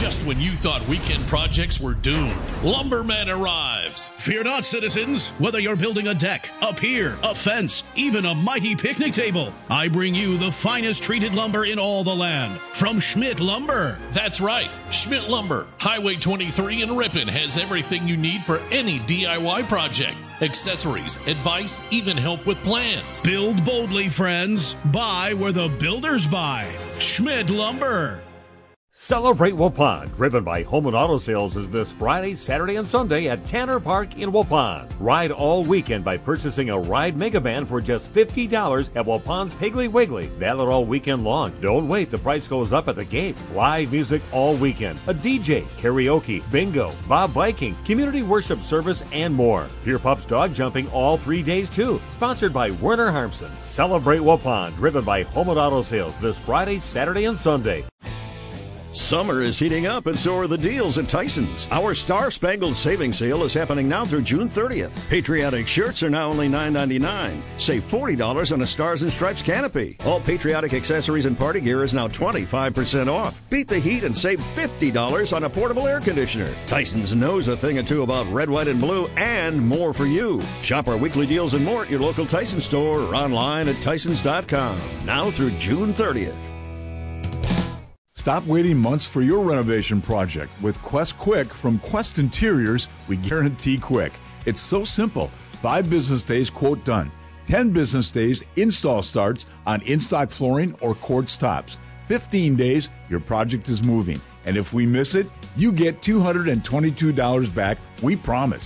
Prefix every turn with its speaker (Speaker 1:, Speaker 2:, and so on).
Speaker 1: Just when you thought weekend projects were doomed, Lumberman arrives.
Speaker 2: Fear not, citizens. Whether you're building a deck, a pier, a fence, even a mighty picnic table, I bring you the finest treated lumber in all the land from Schmidt Lumber.
Speaker 1: That's right, Schmidt Lumber. Highway 23 in Ripon has everything you need for any DIY project. Accessories, advice, even help with plans.
Speaker 2: Build boldly, friends. Buy where the builders buy. Schmidt Lumber.
Speaker 3: Celebrate Waupun, driven by Home and Auto Sales, is this Friday, Saturday, and Sunday at Tanner Park in Waupun. Ride all weekend by purchasing a Ride Megaban for just $50 at Waupun's Piggly Wiggly. Valid all weekend long. Don't wait, the price goes up at the gate. Live music all weekend. A DJ, karaoke, bingo, bob biking, community worship service, and more. Pier Pups dog jumping all 3 days too. Sponsored by Werner Harmson. Celebrate Waupun, driven by Home and Auto Sales this Friday, Saturday, and Sunday.
Speaker 4: Summer is heating up, and so are the deals at Tyson's. Our Star Spangled Savings Sale is happening now through June 30th. Patriotic shirts are now only $9.99. Save $40 on a Stars and Stripes canopy. All patriotic accessories and party gear is now 25% off. Beat the heat and save $50 on a portable air conditioner. Tyson's knows a thing or two about red, white, and blue, and more for you. Shop our weekly deals and more at your local Tyson store or online at Tysons.com. Now through June 30th.
Speaker 5: Stop waiting months for your renovation project. With Quest Quick from Quest Interiors, we guarantee quick. It's so simple. 5 business days, quote done. 10 business days, install starts on in-stock flooring or quartz tops. 15 days, your project is moving. And if we miss it, you get $222 back, we promise.